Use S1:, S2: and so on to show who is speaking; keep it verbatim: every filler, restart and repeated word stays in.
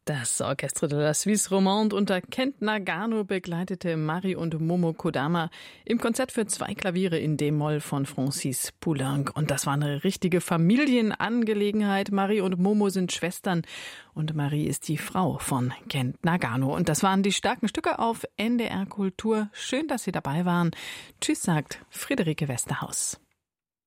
S1: Das Orchestre de la Suisse Romande unter Kent Nagano begleitete Mari und Momo Kodama im Konzert für zwei Klaviere in D-Moll von Francis Poulenc. Und das war eine richtige Familienangelegenheit. Mari und Momo sind Schwestern und Marie ist die Frau von Kent Nagano. Und das waren die starken Stücke auf N D R Kultur. Schön, dass Sie dabei waren. Tschüss, sagt Friederike Westerhaus.